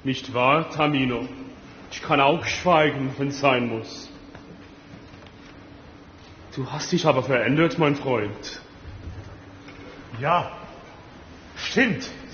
Nicht wahr, Tamino? Ich kann auch schweigen, wenn es sein muss. Du hast dich aber verändert, mein Freund. Ja, stimmt.